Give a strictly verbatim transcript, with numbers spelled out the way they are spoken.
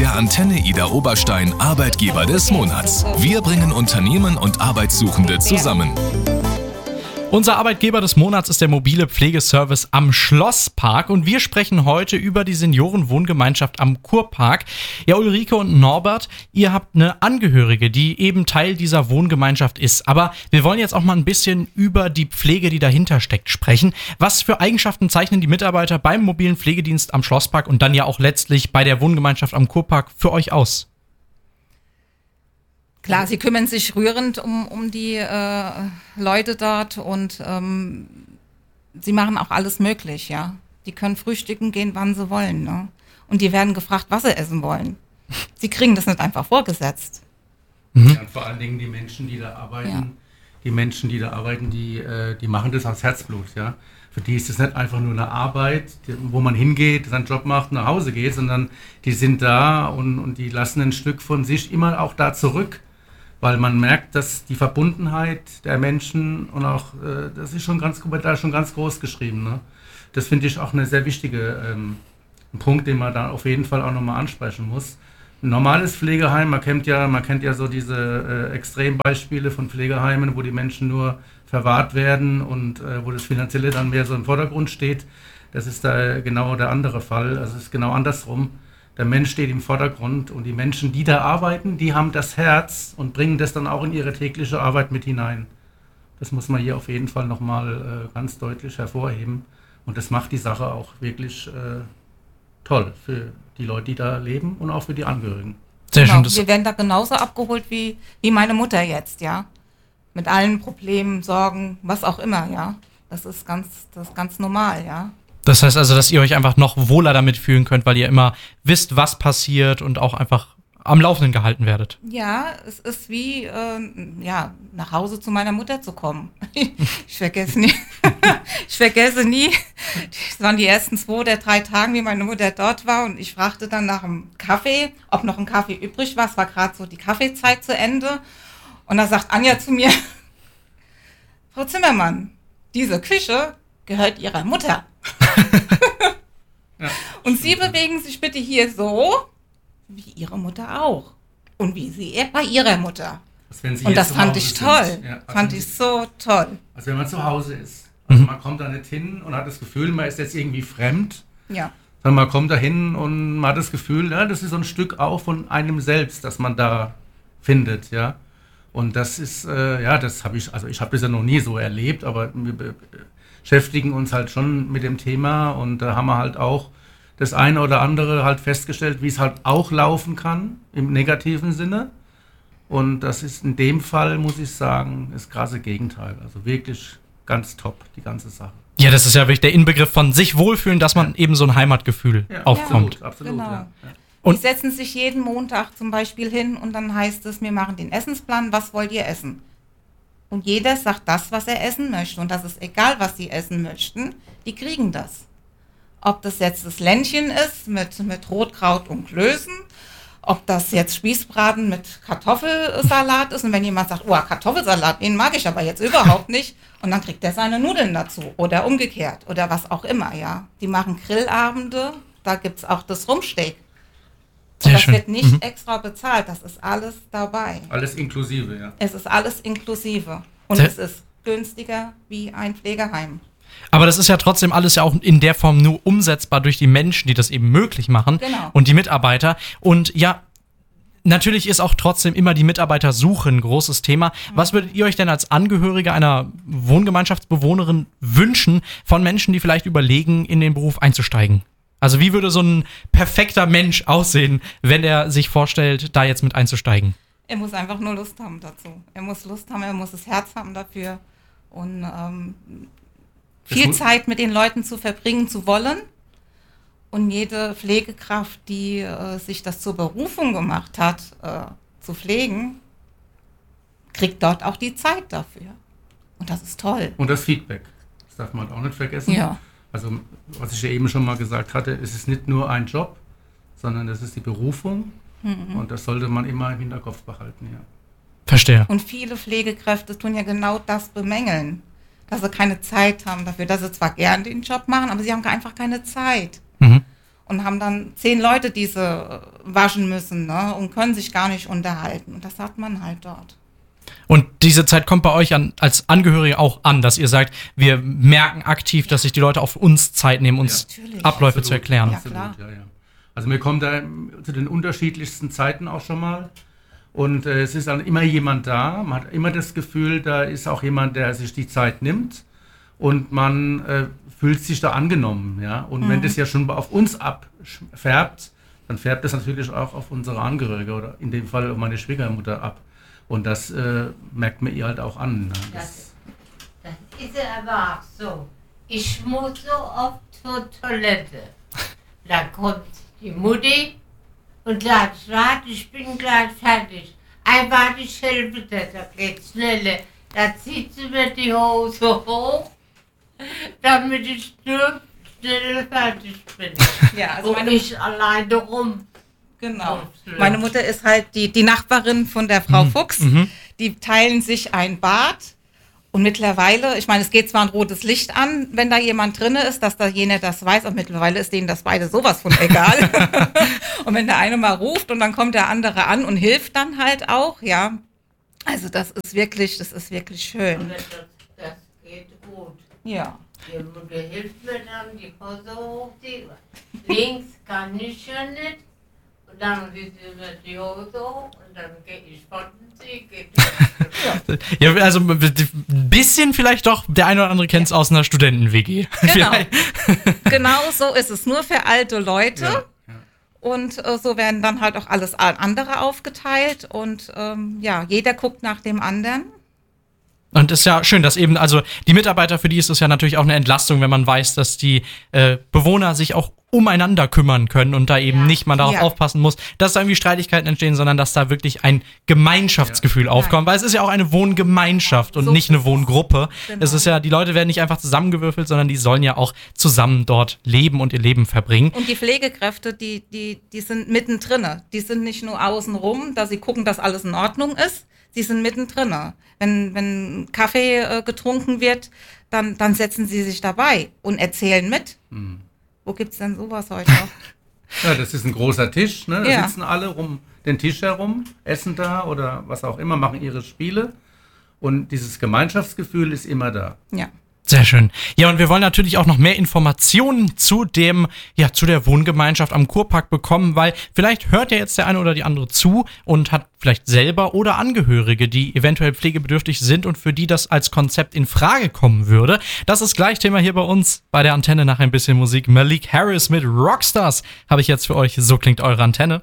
der Antenne Ida Oberstein Arbeitgeber des Monats. Wir bringen Unternehmen und Arbeitssuchende zusammen. Unser Arbeitgeber des Monats ist der mobile Pflegeservice am Schlosspark und wir sprechen heute über die Seniorenwohngemeinschaft am Kurpark. Ja, Ulrike und Norbert, ihr habt eine Angehörige, die eben Teil dieser Wohngemeinschaft ist. Aber wir wollen jetzt auch mal ein bisschen über die Pflege, die dahinter steckt, sprechen. Was für Eigenschaften zeichnen die Mitarbeiter beim mobilen Pflegedienst am Schlosspark und dann ja auch letztlich bei der Wohngemeinschaft am Kurpark für euch aus? Klar, sie kümmern sich rührend um, um die äh, Leute dort und ähm, sie machen auch alles möglich, ja. Die können frühstücken gehen, wann sie wollen, ne? Und die werden gefragt, was sie essen wollen. Sie kriegen das nicht einfach vorgesetzt. Mhm. Ja, und vor allen Dingen die Menschen, die da arbeiten, ja. die Menschen, die da arbeiten, die, äh, die machen das aus Herzblut, ja. Für die ist es nicht einfach nur eine Arbeit, die, wo man hingeht, seinen Job macht, nach Hause geht, sondern die sind da und, und die lassen ein Stück von sich immer auch da zurück. Weil man merkt, dass die Verbundenheit der Menschen und auch, äh, das ist schon ganz, da schon ganz groß geschrieben. Ne? Das finde ich auch eine sehr wichtige ähm, ein Punkt, den man da auf jeden Fall auch nochmal ansprechen muss. Ein normales Pflegeheim, man kennt ja, man kennt ja so diese äh, Extrembeispiele von Pflegeheimen, wo die Menschen nur verwahrt werden und äh, wo das Finanzielle dann mehr so im Vordergrund steht. Das ist da genau der andere Fall. Also es ist genau andersrum. Der Mensch steht im Vordergrund und die Menschen, die da arbeiten, die haben das Herz und bringen das dann auch in ihre tägliche Arbeit mit hinein. Das muss man hier auf jeden Fall nochmal äh, ganz deutlich hervorheben. Und das macht die Sache auch wirklich äh, toll für die Leute, die da leben und auch für die Angehörigen. Sehr genau, schön. Wir werden da genauso abgeholt wie, wie meine Mutter jetzt, ja. Mit allen Problemen, Sorgen, was auch immer, ja. Das ist ganz, das ist ganz normal, ja. Das heißt also, dass ihr euch einfach noch wohler damit fühlen könnt, weil ihr immer wisst, was passiert und auch einfach am Laufenden gehalten werdet. Ja, es ist wie, äh, ja, nach Hause zu meiner Mutter zu kommen. Ich vergesse nie, ich vergesse nie, das waren die ersten zwei oder drei Tage, wie meine Mutter dort war und ich fragte dann nach einem Kaffee, ob noch ein Kaffee übrig war. Es war gerade so die Kaffeezeit zu Ende und da sagt Anja zu mir, Frau Zimmermann, diese Küche gehört Ihrer Mutter. Ja, und Sie bewegen sich bitte hier so, wie Ihre Mutter auch. Und wie Sie bei Ihrer Mutter. Und das fand ich toll. Ja, also fand ich so toll. Also wenn man zu Hause ist. Also mhm. man kommt da nicht hin und hat das Gefühl, man ist jetzt irgendwie fremd. Ja. Sondern man kommt da hin und man hat das Gefühl, ja, das ist so ein Stück auch von einem selbst, das man da findet, ja. Und das ist, äh, ja, das habe ich, also ich habe das ja noch nie so erlebt, aber wir beschäftigen uns halt schon mit dem Thema und da haben wir halt auch das eine oder andere halt festgestellt, wie es halt auch laufen kann, im negativen Sinne. Und das ist in dem Fall, muss ich sagen, das krasse Gegenteil. Also wirklich ganz top, die ganze Sache. Ja, das ist ja wirklich der Inbegriff von sich wohlfühlen, dass man ja. eben so ein Heimatgefühl ja, aufkommt. Absolut, absolut, genau. ja. ja. Und die setzen sich jeden Montag zum Beispiel hin und dann heißt es, wir machen den Essensplan, was wollt ihr essen? Und jeder sagt das, was er essen möchte. Und das ist egal, was sie essen möchten, die kriegen das. Ob das jetzt das Ländchen ist mit, mit Rotkraut und Klößen, ob das jetzt Spießbraten mit Kartoffelsalat ist. Und wenn jemand sagt, oh, Kartoffelsalat, den mag ich aber jetzt überhaupt nicht. Und dann kriegt er seine Nudeln dazu. Oder umgekehrt. Oder was auch immer, ja. Die machen Grillabende, da gibt es auch das Rumsteak. Und das wird nicht mhm. extra bezahlt, das ist alles dabei. Alles inklusive, ja. Es ist alles inklusive. Und Sehr es ist günstiger wie ein Pflegeheim. Aber das ist ja trotzdem alles ja auch in der Form nur umsetzbar durch die Menschen, die das eben möglich machen. Genau. Und die Mitarbeiter. Und ja, natürlich ist auch trotzdem immer die Mitarbeitersuche ein großes Thema. Mhm. Was würdet ihr euch denn als Angehörige einer Wohngemeinschaftsbewohnerin wünschen von Menschen, die vielleicht überlegen, in den Beruf einzusteigen? Also wie würde so ein perfekter Mensch aussehen, wenn er sich vorstellt, da jetzt mit einzusteigen? Er muss einfach nur Lust haben dazu. Er muss Lust haben, er muss das Herz haben dafür und ähm, viel Zeit mit den Leuten zu verbringen zu wollen. Und jede Pflegekraft, die äh, sich das zur Berufung gemacht hat, äh, zu pflegen, kriegt dort auch die Zeit dafür. Und das ist toll. Und das Feedback, das darf man auch nicht vergessen. Ja. Also, was ich ja eben schon mal gesagt hatte, es ist nicht nur ein Job, sondern das ist die Berufung. Mhm. Und das sollte man immer im Hinterkopf behalten, ja. Verstehe. Und viele Pflegekräfte tun ja genau das bemängeln, dass sie keine Zeit haben dafür, dass sie zwar gern den Job machen, aber sie haben einfach keine Zeit. Mhm. und haben dann zehn Leute, die sie waschen müssen, ne? Und können sich gar nicht unterhalten. Und das hat man halt dort. Und diese Zeit kommt bei euch an, als Angehörige auch an, dass ihr sagt, wir merken aktiv, dass sich die Leute auf uns Zeit nehmen, uns ja, Abläufe absolut, zu erklären. Ja, Absolut, klar. ja, ja. Also wir kommen da zu den unterschiedlichsten Zeiten auch schon mal. Und äh, es ist dann immer jemand da. Man hat immer das Gefühl, da ist auch jemand, der sich die Zeit nimmt. Und man äh, fühlt sich da angenommen. Ja? Und mhm. wenn das ja schon auf uns abfärbt, dann färbt das natürlich auch auf unsere Angehörige oder in dem Fall auf meine Schwiegermutter ab. Und das äh, merkt man ihr halt auch an. Ne? Das, das, das ist aber auch so. Ich muss so oft zur Toilette. Da kommt die Mutti und sagt, warte, ich bin gleich fertig. Einfach, ich helfe dir, da geht's schneller. Da zieht sie mir die Hose hoch, damit ich nur schneller fertig bin. Ja, also und ich alleine rum. Genau. Meine Mutter ist halt die, die Nachbarin von der Frau mhm. Fuchs. Mhm. Die teilen sich ein Bad. Und mittlerweile, ich meine, es geht zwar ein rotes Licht an, wenn da jemand drin ist, dass da jener das weiß. Und mittlerweile ist denen das beide sowas von egal. Und wenn der eine mal ruft und dann kommt der andere an und hilft dann halt auch, ja. Also das ist wirklich, das ist wirklich schön. Das, das geht gut. Ja. Die Mutter hilft mir dann, die Hose hoch, die links kann ich ja nicht. Und dann sieht sie mir die Hose hoch und dann gehe ich von sie. Ja, also ein bisschen vielleicht doch, der eine oder andere kennt es ja. aus einer Studenten-W G. Genau. Genau so ist es, nur für alte Leute. Ja. Ja. Und äh, so werden dann halt auch alles andere aufgeteilt und ähm, ja, jeder guckt nach dem anderen. Und es ist ja schön, dass eben, also die Mitarbeiter, für die ist es ja natürlich auch eine Entlastung, wenn man weiß, dass die äh, Bewohner sich auch umeinander kümmern können und da eben ja. nicht mal darauf ja. aufpassen muss, dass da irgendwie Streitigkeiten entstehen, sondern dass da wirklich ein Gemeinschaftsgefühl ja. aufkommt. Weil es ist ja auch eine Wohngemeinschaft und so nicht eine Wohngruppe. Genau. Es ist ja, die Leute werden nicht einfach zusammengewürfelt, sondern die sollen ja auch zusammen dort leben und ihr Leben verbringen. Und die Pflegekräfte, die, die, die sind mittendrin. Die sind nicht nur außen rum, da sie gucken, dass alles in Ordnung ist. Sie sind mittendrin. Wenn, wenn Kaffee äh, getrunken wird, dann, dann setzen sie sich dabei und erzählen mit. Hm. Wo gibt's denn sowas heute noch? Ja, das ist ein großer Tisch, ne? Da ja. sitzen alle um den Tisch herum, essen da oder was auch immer, machen ihre Spiele. Und dieses Gemeinschaftsgefühl ist immer da. Ja. Sehr schön. Ja, und wir wollen natürlich auch noch mehr Informationen zu dem, ja, zu der Wohngemeinschaft am Kurpark bekommen, weil vielleicht hört ja jetzt der eine oder die andere zu und hat vielleicht selber oder Angehörige, die eventuell pflegebedürftig sind und für die das als Konzept in Frage kommen würde. Das ist gleich Thema hier bei uns bei der Antenne nach ein bisschen Musik. Malik Harris mit Rockstars habe ich jetzt für euch. So klingt eure Antenne.